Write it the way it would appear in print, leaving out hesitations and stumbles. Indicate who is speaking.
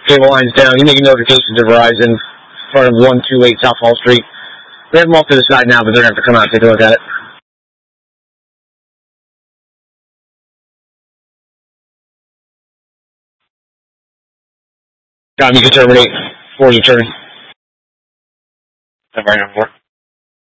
Speaker 1: cable lines down. You make a notification to Verizon in front of 128 South Hall Street. They have them off to the side now, but they're going to have to come out and take a look at it. John, you can terminate for your turn.
Speaker 2: Number 4.